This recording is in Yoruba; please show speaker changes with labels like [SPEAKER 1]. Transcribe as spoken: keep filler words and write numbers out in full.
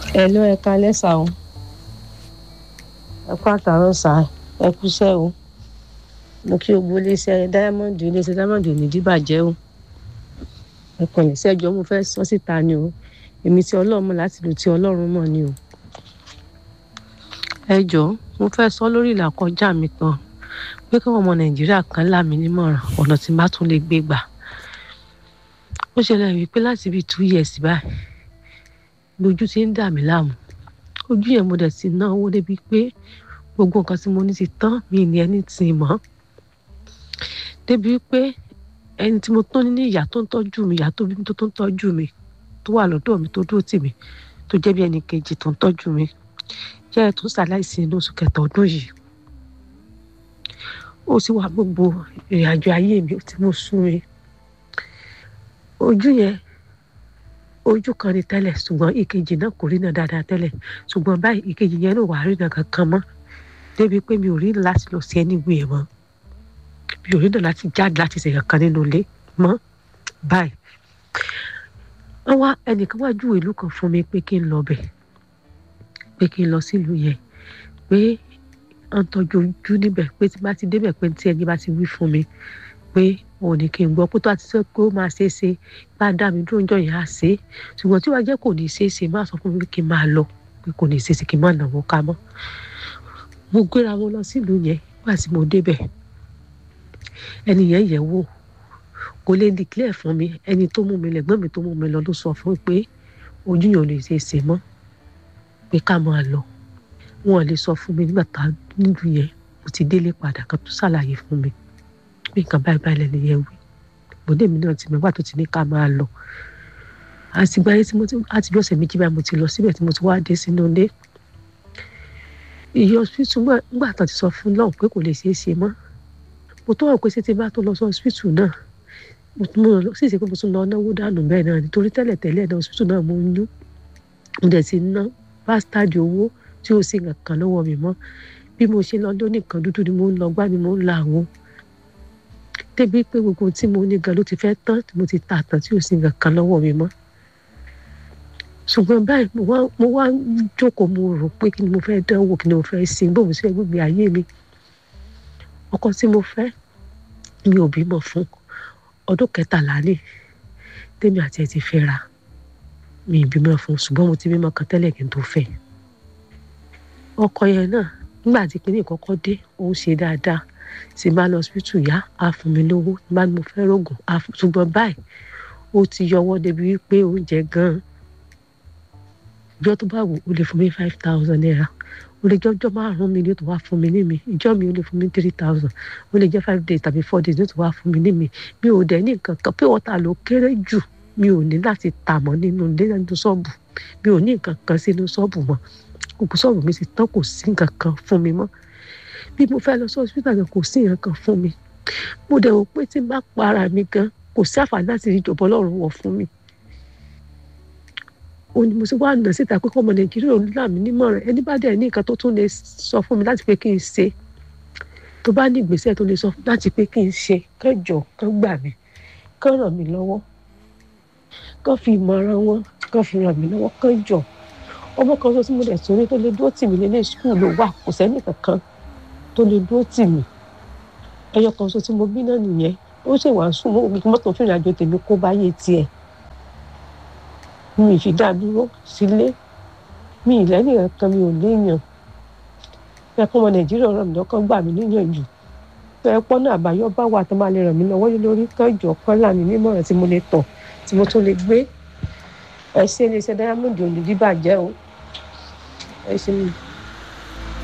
[SPEAKER 1] Hello, ẹ káalẹ́ sà o. Ẹ kú àtàárọ̀ sà, ẹ kú iṣẹ́ o. Mo kí gbogbo iléeṣẹ́ Diamond, iléeṣẹ́ Diamond ò ní díbàjẹ́ o. Ẹ kàn lè ṣẹ́jọ́ mo fẹ́ sọ síta ni o. Èmi tí Ọlọ́run mọ̀ láti ìlú tí Ọlọ́run mọ̀ ni o. Ẹ jọ̀ọ́, mo fẹ́ sọ lórí ìlàkọjá mi kan pé kí ọmọ Nàìjíríà kan là mí nímọ̀ràn ọ̀nà tí má tún lè gbé gbà. Ó ṣẹlẹ̀ wípé láti bíi two years báyìí lójú ti ń dà mí láàmú. Ojú yẹn mo dẹ̀ ti ná owó débi pé gbogbo nǹkan tí mo ní ti tán mi ní ẹni tí mọ̀. Débi pé ẹni tí mo tán ní ìyá tó ń tọ́jú mi, ìyá tó bí mi tó ń tọ́jú mi, tó wà lọ́dọ̀ mi tó dúró tì mí, tó jẹ́ bí ẹni kejì tó ń tọ́jú mi, jẹ́ ẹ̀ tó ṣaláìsí inú oṣù kẹta ọdún yìí. Ó sì wà gbogbo ìrìnàjò ayé mi tí mo sún mi. Ojú yẹn ojú kan ni tẹ́lẹ̀ ṣùgbọ́n ìkejì náà kò rí náà dáadáa tẹ́lẹ̀ ṣùgbọ́n báyìí ìkejì yẹn náà wà rí náà kankan mọ́ débi pé mi ò rí láti lọ sí ẹni ìwé mọ́ mi ò rí náà láti jáde láti ṣe kankan nínú ilé mọ́ báyìí. Wọ́n wá ẹnìkan wá júwe ìlú kan fún mi pé kí n lọ bẹ̀ pé kí n lọ sílùú yẹn pé wọ́n tọ́jú ojú níbẹ̀ pé tí bá ti débẹ̀ pé tí ẹni bá ti wí fún mi pé òun ni kí n gbọ́ pé tó àti sọ pé ó máa ṣe é ṣe bá dá mi dúró ńjọ́ yẹn á ṣe é ṣùgbọ́n tí wàá jẹ́ kò ní ṣe é ṣe má sọ fún mi kí n máa lọ pé kò ní ṣe é ṣe kí n má nàwó ká mọ́. Mo gbéra wọn lọ sílùú yẹn nígbà tí mo débẹ̀ ẹni yẹn yẹ̀ wò kò lè declare fún mi ẹni tó mú mi lẹ́gbọ́n mi tó mú mi lọ ló sọ fún mi pé ojú yẹn ò lè ṣe é ṣe mọ́ pé ká máa lọ. Wọn ò lè sọ fún mi nígbà tá nílùú yẹn mo ti délé padà kan tó ṣàlàyé fún mi pé nǹkan báyìí báyìí lẹ́nu yẹn wí bòdé mi náà ti mọ̀ nígbà tó ti ní ká máa lọ. Àtìgbà yẹn tí mo ti àti bí ọ̀sẹ̀ méjì báyìí mo ti lọ síbẹ̀ tí mo ti wá dé sínú ilé. Ìyá hospital nígbà tó ti sọ fún lọ́hùn pé kò lè ṣe é ṣe mọ́. Mo tó wọ̀ pé ṣé tí bá tó lọ sí hospital náà mo tún mọ̀ lọ sí ìṣe pé mo tún lọ náwó dànù bẹ́ẹ̀ náà nítorí tẹ́lẹ̀ tẹ́lẹ̀ náà hospital náà mo ń yún. Mo dẹ̀ ti ná bastard owó tí ó sì nǹkan lọ́wọ́ mi mọ́. Bí mo ṣe lọ lóní nǹkan dúdú ni mo ń lọ gbá ni mo ń la àwọn. Débi pé gbogbo tí mo ní gan ló ti fẹ́ tán tí mo ti ta tán tí ó sì nǹkan lọ́wọ́ mi mọ́. Ṣùgbọ́n báyìí mo wá mo wá jókòó mo rò pé kí ni mo fẹ́ dánwò kí ni mo fẹ́ sin bó mo ṣe gbogbo ayé mi. Ọkọ tí mo fẹ́ mi ò bímọ fún ọdún kẹtàlá ní tèmi àti ẹ̀ ti fẹ́ ra mi ì bímọ fún ṣùgbọ́n mo ti bímọ kan tẹ́lẹ̀ kí n tó fẹ́. Ọkọ yẹn náà nígbà tí kinní kọ́kọ́ dé ó ń ṣe dáadáa tí bá lọ hospital yá á fún mi lówó bá ní mo fẹ́ rògùn á fún ṣùgbọ́n báyìí ó ti yọwọ́ débi wípé oúnjẹ gan-an ìjọ tó bá wù ó lè fún mi five thousand naira ó lè jẹ́ ọjọ́ márùn-ún mi ní ó tó wá fún mi ní mi ìjọ mi ó lè fún mi three thousand ó lè jẹ́ five days tàbí four days ní ó tó wá fún mi ní mi mi ò dẹ̀ ní nǹkan kan pé wọ́tà ló kéré jù mi ò ní láti tà mọ́ nínú ilé nínú ṣọ́ọ̀bù mi ò ní nǹkan kan sínú ṣọ́ọ̀bù mọ́ gbogbo ṣọ́ọ̀bù mi ti tán kò sí nǹkan kan fún mi mọ́ bí mo fẹ́ lọ sí hospital gan kò sí nǹkan kan fún mi mo dẹ̀ wò pé tí n bá para mi gan kò sí àǹfààní láti rí ìjọba Ọlọ́run wọ̀ fún mi. Ó ní mo sì wá nà síta pé kọ́ ọmọ Nàìjíríà ò là mí nímọ̀ràn ẹni bá dẹ̀ ní nǹkan tó tún lè sọ fún mi láti pé kí n ṣe tó bá ní ìgbésẹ̀ tó lè sọ láti pé kí n ṣe kán jọ̀ọ́ kán gbà mí kán ràn mí lọ́wọ́ kán fi ìmọ̀ràn wọn kán fi ràn mí lọ́wọ́ kán jọ̀ọ́. Ọmọ kan tó tí mo dẹ̀ tún ní tó lè dúró tì mí nílé school ló wà kò sẹ́ni kankan tó lè dúró tì mí. Ẹyọ kan ṣoṣo tí mo bí náà nìyẹn ó ṣe wà sùn mọ́ ògùn mọ́tò fún ìrìnàjò tèmi kó bá yé tiẹ̀. Mi ì fi dá dúró sílé mi ì lẹ́nì kankan mi ò léèyàn. Ẹ kọ́ ọmọ Nàìjíríà ràn mí lọ́wọ́ kán gbà mí níyànjú. Ẹ pọ́n náà àbáyọ bá wà tó máa lè ràn mí lọ́wọ́ lórí kán jọ̀ọ́ kán là mí nímọ̀ràn tí mo lè tọ̀ tí mo tún lè gbé. Ẹ ṣé iléeṣẹ́ Diamond ò ní díbàjẹ́ o. Ẹ ṣé mi.